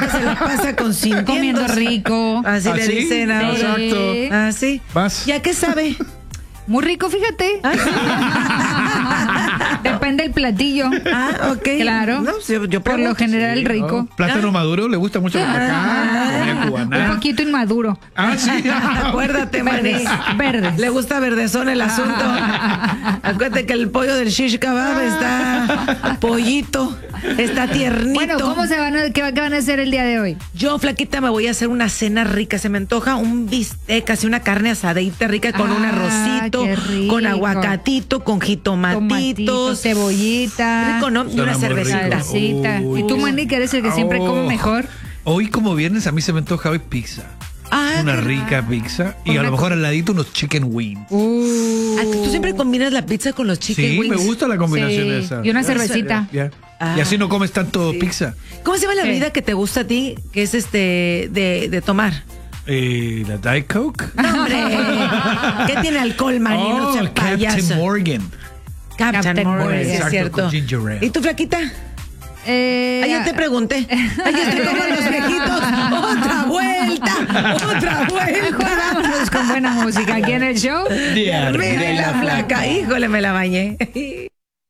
se la pasa consintiendo. Comiendo rico. Así le dicen ahora. Exacto. Así. Vas. ¿Ya qué sabe? Muy rico, fíjate. Depende del platillo. Ah, ok. Claro. No, yo Por lo pregunto. general rico. Plátano maduro, ¿le gusta mucho la comida Un cubana? poquito inmaduro. Sí. Acuérdate, Maris. Verdes. Le gusta verdezón el asunto. Acuérdate que el pollo del shish kebab está pollito, está tiernito. Bueno, ¿qué van a hacer el día de hoy? Yo, flaquita, me voy a hacer una cena rica. Se me antoja un bistec, así una carne asadita rica con un arrocito, qué rico. con aguacatito, con jitomatitos. Cebollita. Rico, ¿no? Y Suena una muy cervecita. rico. Salsita. Uy. Y tú, Manny, que eres el que siempre come mejor. Hoy, como viernes, a mí se me antoja hoy pizza. Una qué rica pizza. Y a lo mejor al ladito unos chicken wings. ¿Tú siempre combinas la pizza con los chicken Sí, wings? me gusta la combinación esa. Y una cervecita. Ya. Y así no comes tanto pizza. ¿Cómo se llama la Sí. bebida que te gusta a ti, que es de tomar? La Diet Coke. No, hombre. ¿Qué tiene alcohol, Manny? No seas Captain payaso. Morgan. Captain Morgan, es Exacto, cierto. con ginger ale. ¿Y tú, flaquita? Ya te pregunté. Ay, estoy como los viejitos. ¡Otra vuelta! ¡Otra vuelta! Vámonos con buena música aquí en el show. De Arriba arriba y la flaca. Híjole, me la bañé.